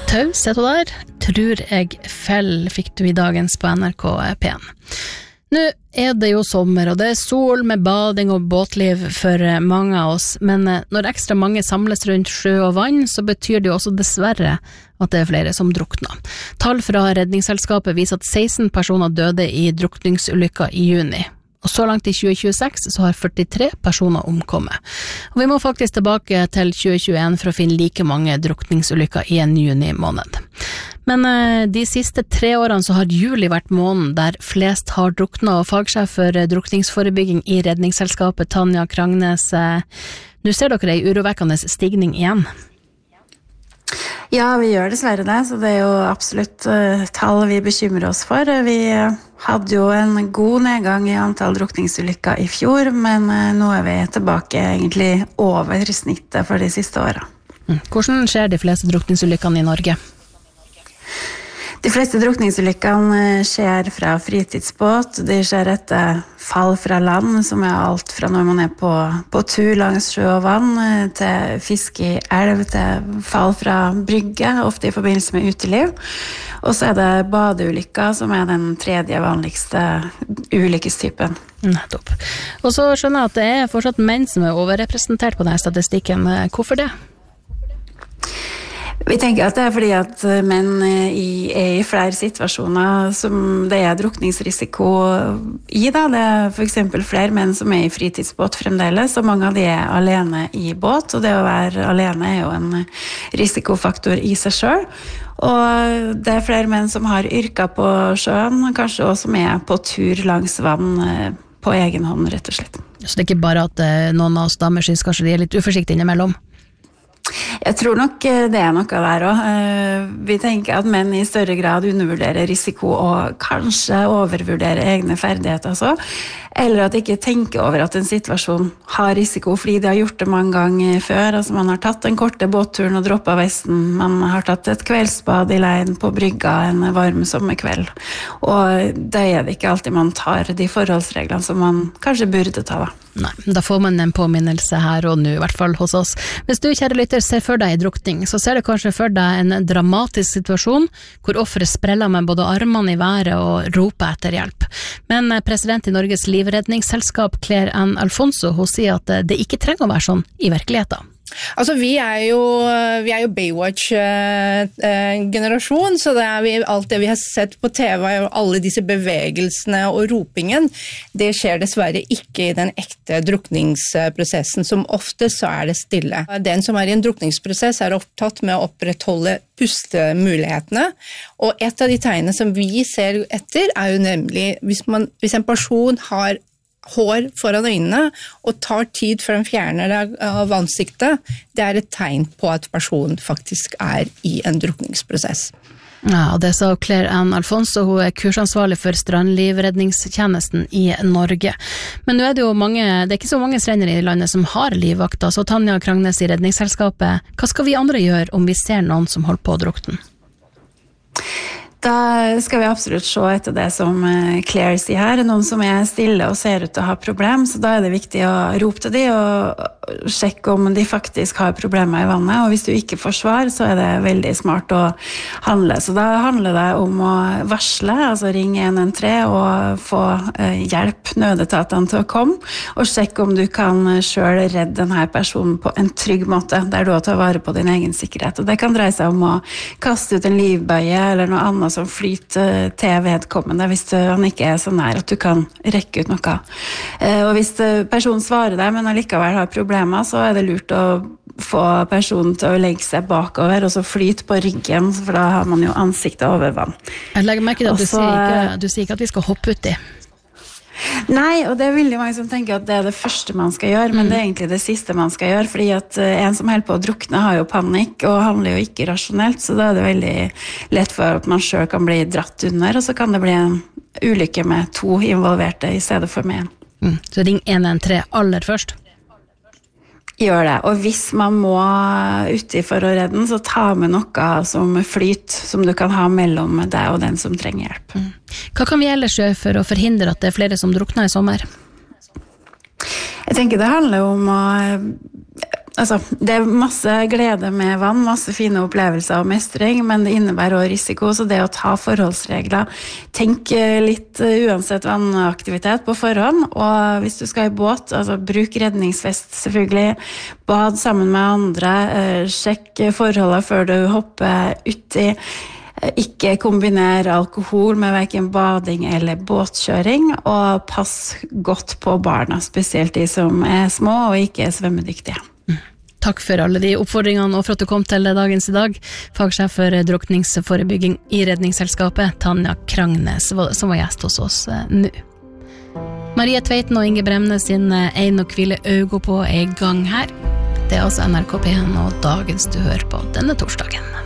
Taus heter hun der. Tror jeg fell fikk du i dagens på NRK P1. Nå det jo sommer, og det sol med bading og båtliv for mange av oss, men når ekstra mange samles rundt sjø og vann, så betyr det jo også dessverre at det flere som drukner. Tall fra Redningsselskapet viser at 16 personer døde i drukningsulykker i juni. Og så langt i 2026 så har 43 personer omkommet. Og vi må faktisk tilbake til 2021 for å finne like mange drukningsulykker i en juni måned. Men de siste 3 årene så har juli vært måneden der flest har druknet, og fagsjef for drukningsforebygging i Redningsselskapet, Tanja Kragnes, nå ser dere en urovekkende stigning igjen. Ja, vi gjør dessverre det, så det jo absolutt tall vi bekymrer oss for. Vi hadde jo en god nedgang i antall drukningsulykker i fjor, men nå vi tilbake egentlig over snittet for de siste årene. Hvordan skjer de fleste drukningsulykkene i Norge? De fleste drukningsulykkene skjer fra fritidsbåt, de skjer etter fall fra land, som alt fra når man på tur langs sjø og vann, til fiske i elv, til fall fra brygge, ofte i forbindelse med uteliv. Og så det badeulykker, som den tredje vanligste ulykkestypen. Nettopp. Og så skjønner jeg at det fortsatt menn som overrepresentert på denne statistikken. Hvorfor det? Vi tenker at det fordi at menn i flere situasjoner som det drukningsrisiko i. Det for eksempel flere menn som i fritidsbåt fremdeles, og mange av de alene i båt, og det å være alene jo en risikofaktor i seg selv. Og det flere menn som har yrker på sjøen, kanskje også som på tur langs vann på egen hånd, rett og slett. Så det ikke bare at noen av oss damer synes kanskje de litt uforsiktige innimellom? Jeg tror nok det noe der også. Vi tenker at menn i større grad undervurderer risiko og kanskje overvurderer egne ferdigheter også. Eller at de ikke tenker over at en situasjon har risiko fordi de har gjort det mange ganger før. Altså man har tatt den korte båtturen og droppet vesten. Man har tatt et kveldsbad i leiren på brygga en varm sommerkveld. Og det det ikke alltid man tar de forholdsreglene som man kanskje burde ta da. Nei, da får man en påminnelse her og nå, i hvert fall hos oss. Hvis du, kjære lytter, ser for deg i drukning, så ser du kanskje for deg en dramatisk situasjon hvor offeret spreller med både armene i været og roper etter hjelp. Men president i Norges livredningsselskap, Claire Ann Alfonso, hun sier at det ikke trenger å være sånn i virkeligheten. Altså vi jo Baywatch-generasjon, så det alt det vi har sett på TV, alle disse bevegelsene og ropingen, det skjer dessverre ikke i den ekte drukningsprosessen, som ofte så det stille. Den som i en drukningsprosess opptatt med å opprettholde pustemulighetene, og et av de tegnene som vi ser etter jo nemlig, hvis en person har hår foran øynene og tar tid før den fjerner det av ansiktet, det et tegn på at personen faktisk i en drukningsprosess. Ja, og det sa Claire Ann Alfonso, hun kursansvarlig for strandlivredningstjenesten i Norge. Men nå det jo mange, det ikke så mange strender i landet som har livvakter, så Tanja Kragnes i Redningsselskapet, hva skal vi andre gjøre om vi ser noen som holder på å drukne? Da skal vi absolutt se etter det som Claire sier her, noen som stille og ser ut til å ha problem, så da det viktig å rope til de og sjekke om de faktisk har problemer i vannet, og hvis du ikke får svar, så det veldig smart å handle. Så da handler det om å varsle, altså ringe 113 og få hjelp nødetatene til å komme, og sjekke om du kan selv redde denne personen på en trygg måte, der du tar vare på din egen sikkerhet. Og det kan dreie seg om å kaste ut en livbøye eller noe annet som flyter til vedkommende hvis han ikke så nær at du kan rekke ut noe. Og hvis personen svarer deg, men allikevel har problemer, så det lurt å få personen til å legge seg bakover og så flyte på ryggen, for da har man jo ansiktet over vann. Jeg legger merke til at du sier ikke at vi skal hoppe ut i. Nei, og det veldig mange som tenker at det det første man skal gjøre, men det egentlig det siste man skal gjøre, fordi at en som holder på å drukne har jo panikk og handler jo ikke rasjonelt, så da det veldig lett for at man selv kan bli dratt under, og så kan det bli en ulykke med 2 involverte i stedet for med 1. Så ring 113 aller først? Gjør det, og hvis man må uti for å redde den, så ta med noe som flyt, som du kan ha mellom deg og den som trenger hjelp. Hva kan vi ellers gjøre for å forhindre at det flere som drukner i sommer? Jeg tenker det handler om å det masse glede med vann, masse fine opplevelser og mestring, men det innebærer også risiko, så det å ta forholdsregler, tenk litt uansett vannaktivitet på forhånd, og hvis du skal i båt, bruk redningsvest selvfølgelig, bad sammen med andre, sjekk forholdet før du hopper uti, ikke kombinere alkohol med hverken bading eller båtkjøring, og pass godt på barna, spesielt de som små og ikke svømmedyktige. Takk for alle de oppfordringene og for at du kom til dagens i dag. Fagsjef for drukningsforebygging i Redningsselskapet, Tanja Krangnes, som var gjest hos oss nå. Marie Tveiten og Inge Bremnes sin Ein og hvile øyne på gang her. Det NRK P1 og dagens du hører på denne torsdagen.